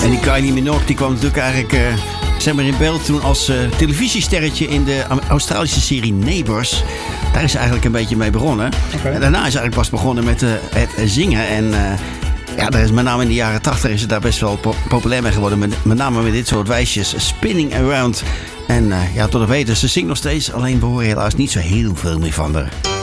En die Kylie Minogue die kwam natuurlijk eigenlijk zeg maar in beeld toen als televisiesterretje in de Australische serie Neighbours. Daar is ze eigenlijk een beetje mee begonnen. Okay. En daarna is ze eigenlijk pas begonnen met het zingen. En ja, daar is met name in de jaren 80 is ze daar best wel populair mee geworden. Met name met dit soort wijsjes, Spinning Around. En ja, tot op heden, ze zingt nog steeds. Alleen we horen helaas niet zo heel veel meer van haar.